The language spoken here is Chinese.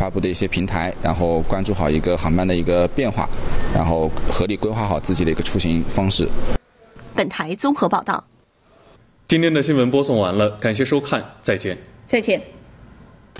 发布的一些平台，然后关注好一个航班的一个变化，然后合理规划好自己的一个出行方式。 本台综合报道。 今天的新闻播送完了，感谢收看，再见。 再见。